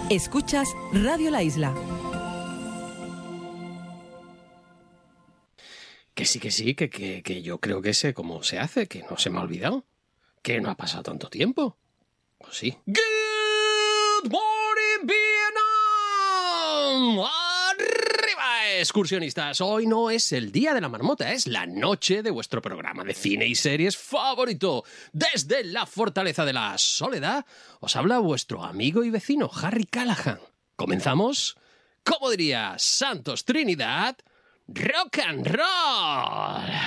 Escuchas Radio La Isla. Que sí, que yo creo que sé cómo se hace, que no se me ha olvidado, que no ha pasado tanto tiempo. Pues sí. Good morning, Vietnam. ¡Arriba, excursionistas! Hoy no es el día de la marmota, es la noche de vuestro programa de cine y series favorito. Desde la Fortaleza de la Soledad, os habla vuestro amigo y vecino Harry Callahan. ¿Comenzamos? Como diría Santos Trinidad, ¡rock and roll!